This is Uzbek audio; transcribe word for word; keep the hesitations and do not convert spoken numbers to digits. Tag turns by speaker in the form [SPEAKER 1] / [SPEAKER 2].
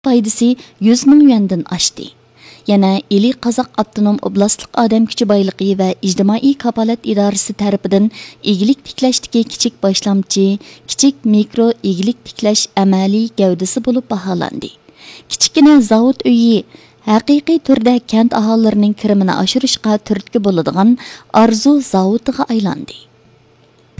[SPEAKER 1] foydasi yuz ming yuandan oshdi. Yana Ili Qozoq Avtonom Oblastlik Odam kuchi boyligi va ijtimoiy kafolat idorasi tarafidan egilik tiklashdagi kichik boshlamchi, kichik mikro egilik tiklash amaliy gavdasi bo'lib baholandi. Kichikina zavod uyi haqiqiy turda kent aholilarining kirimini oshirishga turtki bo'ladigan arzu zavodiga aylandi.